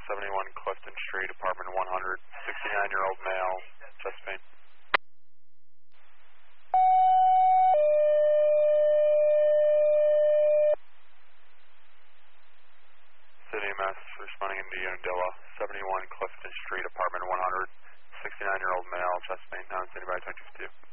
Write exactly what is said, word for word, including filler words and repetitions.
seventy-one Clifton Street, apartment one hundred, sixty-nine-year-old male, chest pain. City of Mass responding into Unadilla, seventy-one Clifton Street, apartment one hundred, sixty-nine-year-old male, chest pain, now in City by twenty fifty-two.